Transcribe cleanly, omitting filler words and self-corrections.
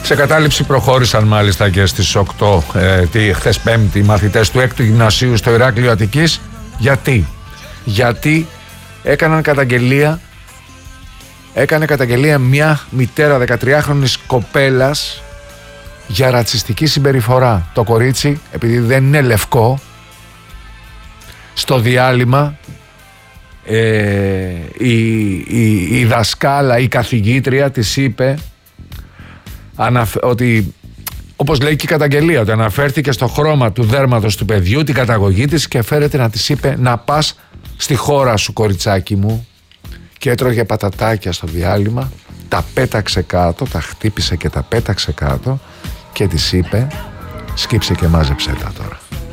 Σε κατάληψη προχώρησαν μάλιστα και στις 8 χθες Πέμπτη οι μαθητές του 6ου Γυμνασίου στο Ηράκλειο Αττικής. Γιατί έκανε καταγγελία μια μητέρα 13χρονης κοπέλας για ρατσιστική συμπεριφορά. Το κορίτσι, επειδή δεν είναι λευκό, στο διάλειμμα η δασκάλα, η καθηγήτρια της είπε ότι, όπως λέει και η καταγγελία, ότι αναφέρθηκε στο χρώμα του δέρματος του παιδιού, την καταγωγή της, και φέρεται να της είπε να πας στη χώρα σου, κοριτσάκι μου, και έτρωγε πατατάκια στο διάλειμμα, τα πέταξε κάτω, τα χτύπησε και τα πέταξε κάτω και της είπε σκύψε και μάζεψέ τα τώρα.